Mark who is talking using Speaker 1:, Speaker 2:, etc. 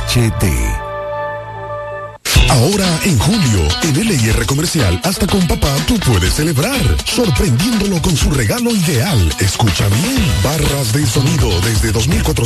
Speaker 1: Ahora en julio, en LIR Comercial, hasta con papá tú puedes celebrar, sorprendiéndolo con su regalo ideal. Escucha bien, barras de sonido desde 2,400